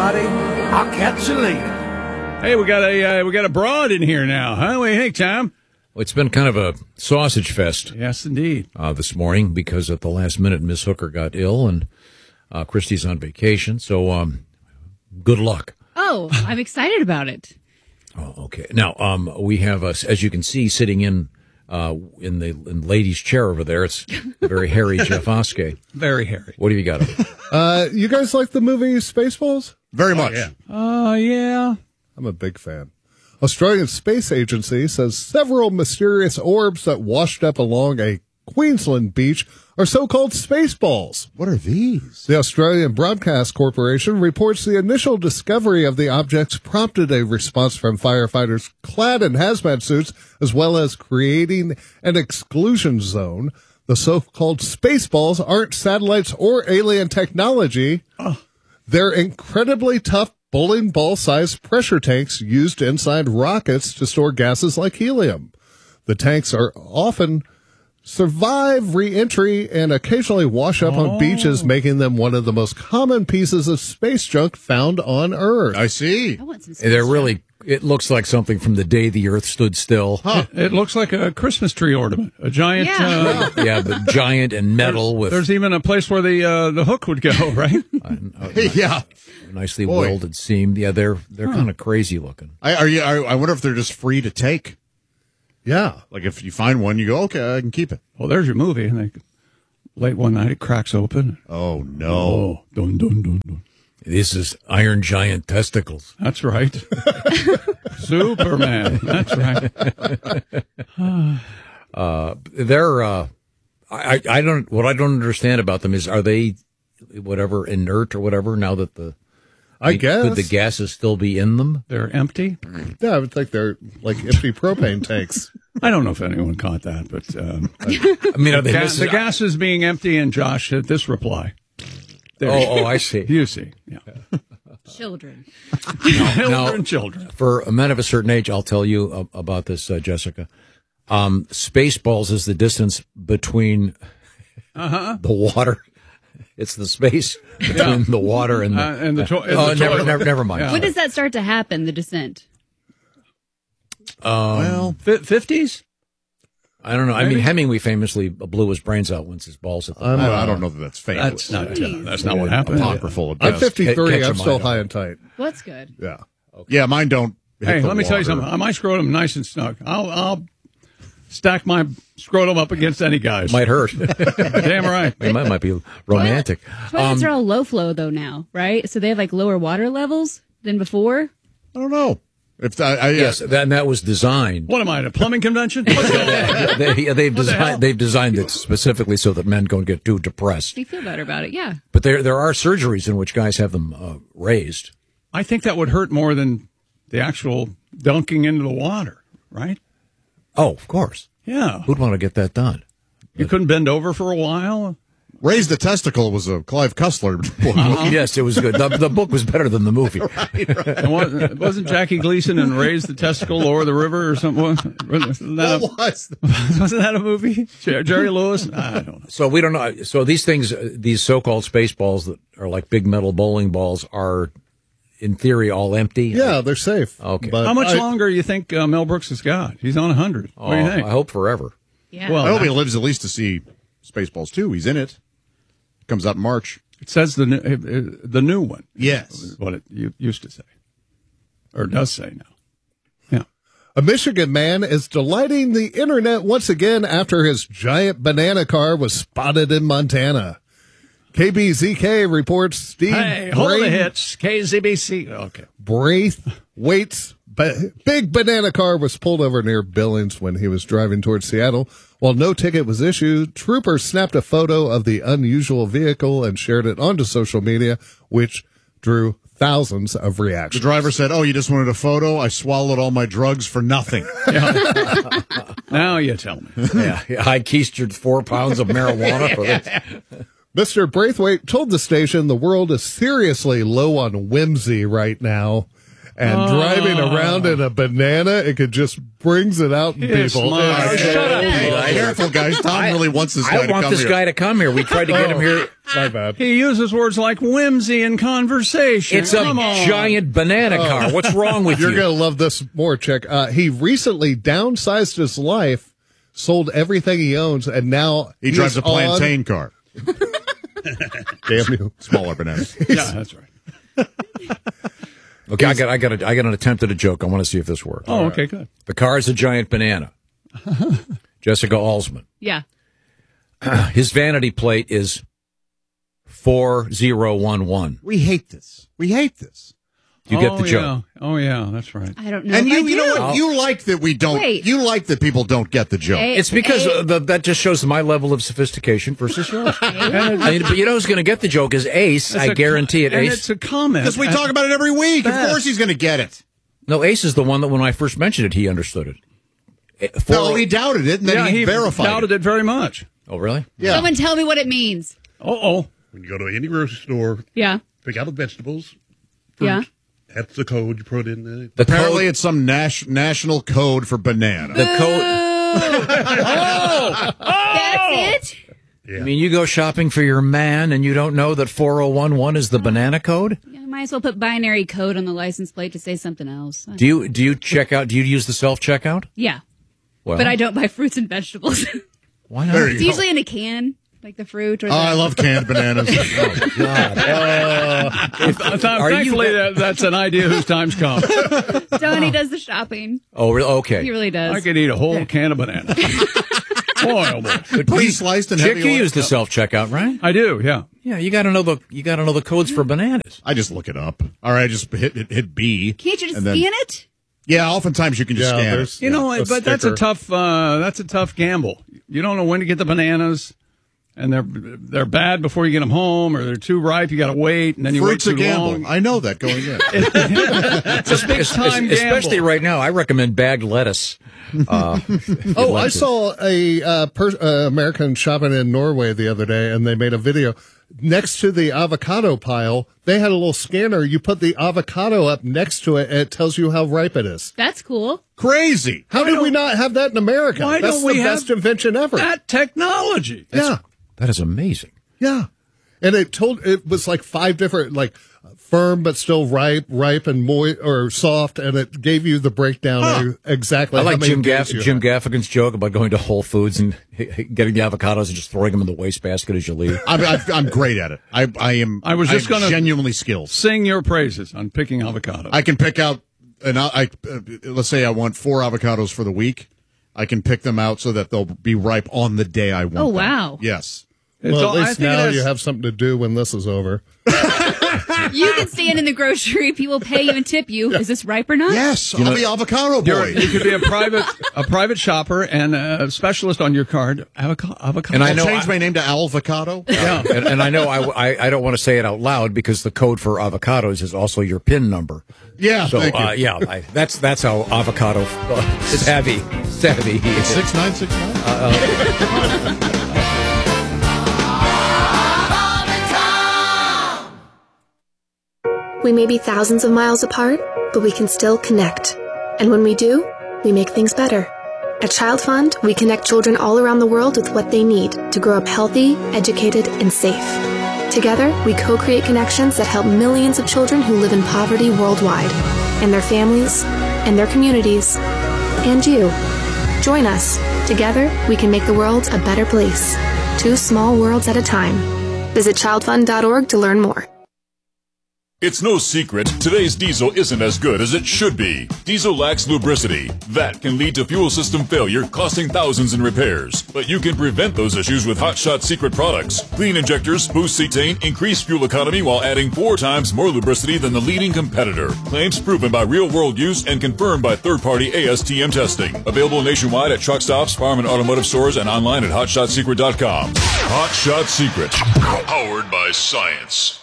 everybody. I'll catch you later. Hey, we got a broad in here now, huh? Wait, hey, Tom. Well, it's been kind of a sausage fest. Yes, indeed. This morning, because at the last minute, Miss Hooker got ill and Christy's on vacation. So, good luck. Oh, I'm excited about it. Oh, okay. Now, we have as you can see, sitting in the ladies' chair over there. It's the very hairy Jeff Oskey. Very hairy. What have you got? You guys like the movie Spaceballs? Very much. Yeah. I'm a big fan. Australian Space Agency says several mysterious orbs that washed up along a Queensland beach are so-called spaceballs. What are these? The Australian Broadcast Corporation reports the initial discovery of the objects prompted a response from firefighters clad in hazmat suits, as well as creating an exclusion zone. The so-called spaceballs aren't satellites or alien technology. They're incredibly tough bowling ball-sized pressure tanks used inside rockets to store gases like helium. The tanks are often survive re-entry and occasionally wash up on beaches, making them one of the most common pieces of space junk found on Earth. I see. I want some They're really. It looks like something from the day the Earth stood still. Huh. It looks like a Christmas tree ornament, a giant. Yeah, the giant and metal with. There's even a place where the hook would go, right? Yeah. Nicely welded seam. Yeah, they're kind of crazy looking. I wonder if they're just free to take. Yeah. Like if you find one, you go, okay, I can keep it. Well, there's your movie. And late one night, it cracks open. Oh, no. Oh, dun, dun, dun, dun. This is Iron Giant testicles. That's right. Superman. That's right. They're. I don't. What I don't understand about them is, are they whatever inert or whatever? Now that I guess. could the gases still be in them? They're empty. Yeah, I would think they're like empty propane tanks. I don't know if anyone caught that, but I mean, are they the gases being empty, and Josh hit this reply. Oh, I see. You see. Yeah. children. Children. For men of a certain age, I'll tell you about this, Jessica. Spaceballs is the distance between the water. It's the space between the water and the toilet. Never mind. When does that start to happen, the descent? Well, 50s? I don't know. Maybe? I mean, Hemingway famously blew his brains out once his balls hit the I don't know that that's fake. That's not what happened. Apocryphal. I'm 53. I'm still high and tight. Well, that's good. Yeah. Okay. Yeah, mine don't. Hey, let me tell you something. My scrotum nice and snug. I'll stack my scrotum up against any guy's. Might hurt. Damn right. It might be romantic. Toilets are all low flow though now, right? So they have like lower water levels than before. I don't know. Yes, that was designed. What am I at a plumbing convention? They've designed it specifically so that men don't get too depressed. You feel better about it, yeah. But there are surgeries in which guys have them raised. I think that would hurt more than the actual dunking into the water, right? Oh, of course. Yeah. Who'd want to get that done? You couldn't bend over for a while? Raise the Testicle was a Clive Cussler book. Yes, it was good. The book was better than the movie. Right. Wasn't Jackie Gleason in Raise the Testicle, Lower the River or something? Wasn't that a movie? Jerry Lewis? I don't know. So we don't know. So these things, these so-called space balls that are like big metal bowling balls are, in theory, all empty? Yeah, they're safe. Okay. But how much longer do you think Mel Brooks has got? He's on 100. What do you think? I hope forever. Yeah. Well, I hope he lives at least to see Spaceballs 2. He's in it. Comes out in March. It says the new one. Yes. Is what it used to say. Or does say now. Yeah. A Michigan man is delighting the internet once again after his giant banana car was spotted in Montana. KBZK reports Steve hold the hits. KZBC. Okay. Braithwaite's big banana car was pulled over near Billings when he was driving towards Seattle. While no ticket was issued, troopers snapped a photo of the unusual vehicle and shared it onto social media, which drew thousands of reactions. The driver said, "Oh, you just wanted a photo? I swallowed all my drugs for nothing." Now you tell me. Yeah, I keistered 4 pounds of marijuana for this. Mr. Braithwaite told the station the world is seriously low on whimsy right now. and driving around in a banana, it could just brings it out in people. Shut up. Hey, careful, guys. Tom really wants this guy to come here. I want this guy to come here. We tried to get him here. My bad. He uses words like whimsy in conversation. It's a giant banana car. What's wrong with you? You're going to love this more, Chick. He recently downsized his life, sold everything he owns, and now he drives a plantain car. Damn you. Smaller bananas. Yeah, that's right. Okay, I got an attempt at a joke. I want to see if this works. Oh, okay, good. The car is a giant banana. Jessica Alsman. Yeah. His vanity plate is 4011. We hate this. You get the joke. Yeah. Oh, yeah, that's right. I don't know. And if I you know do. what? You like that we don't. Wait. You like that people don't get the joke. Hey, It's because hey. that just shows my level of sophistication versus yours. But you know who's going to get the joke is Ace. I guarantee it, and Ace. it's a comment. Because we talk about it every week. Of course he's going to get it. No, Ace is the one that when I first mentioned it, he understood it. No, he doubted it, and then he verified doubted it very much. Oh, really? Yeah. Someone tell me what it means. Uh-oh. When you go to any grocery store, Yeah. pick out the vegetables, fruit. Yeah. That's the code you put in there. Apparently, it's some national code for banana. The code. That's it? Yeah. I mean, you go shopping for your man and you don't know that 4011 is the banana code? Yeah, I might as well put binary code on the license plate to say something else. Do you check out? Do you use the self checkout? Yeah. Well, But I don't buy fruits and vegetables. Why not? There you It's go. usually in a can, like the fruit or the... Oh, I love canned bananas. Thankfully, that's an idea whose time's come. Tony does the shopping. Oh, okay. He really does. I could eat a whole can of bananas. Boy, oh boy. Pre-sliced and Chick, heavy you oil. use the self checkout, right? I do, yeah. Yeah, you got to know the codes for bananas. I just look it up. All right, I just hit B. Can't you just and then- scan it? Yeah, oftentimes you can just scan it. there's You know, a but that's a sticker. tough gamble. You don't know when to get the bananas, and they're bad before you get them home, or they're too ripe. You got to wait, and then you Fruit's wait a too gamble. long. I know that going in. It's a big time gamble. Especially right now, I recommend bagged lettuce. Oh, I saw a American shopping in Norway the other day, and they made a video. Next to the avocado pile, they had a little scanner. You put the avocado up next to it, and it tells you how ripe it is. That's cool. Crazy. How did we not have that in America? Why That's don't we the have best invention ever. that technology? Yeah, That is amazing. yeah. And it was like 5 different, like firm but still ripe and moist or soft, and it gave you the breakdown of exactly. I like how many Jim days you Jim had. Gaffigan's joke about going to Whole Foods and getting the avocados and just throwing them in the wastebasket as you leave. I'm great at it. I was just gonna genuinely skilled. Sing your praises on picking avocado. I can pick out let's say I want 4 avocados for the week. I can pick them out so that they'll be ripe on the day I want Oh, them. wow. Yes. Well, at least now that's- you have something to do when this is over. You can stand in the grocery. People pay you and tip you. Is this ripe or not? Yes, I'll be avocado boy. You could be a private shopper and a specialist on your card. Avocado. And I I'll know change my name to Alvocado. Yeah. and I know I don't want to say it out loud because the code for avocados is also your PIN number. Yeah, So thank you. that's how avocado savvy he is. 6969. We may be thousands of miles apart, but we can still connect. And when we do, we make things better. At Child Fund, we connect children all around the world with what they need to grow up healthy, educated, and safe. Together, we co-create connections that help millions of children who live in poverty worldwide, and their families, and their communities, and you. Join us. Together, we can make the world a better place. 2 small worlds at a time. Visit childfund.org to learn more. It's no secret, today's diesel isn't as good as it should be. Diesel lacks lubricity. That can lead to fuel system failure, costing thousands in repairs. But you can prevent those issues with Hot Shot Secret products. Clean injectors, boost cetane, increase fuel economy while adding 4 times more lubricity than the leading competitor. Claims proven by real-world use and confirmed by third-party ASTM testing. Available nationwide at truck stops, farm and automotive stores, and online at hotshotsecret.com. Hot Shot Secret. Powered by science.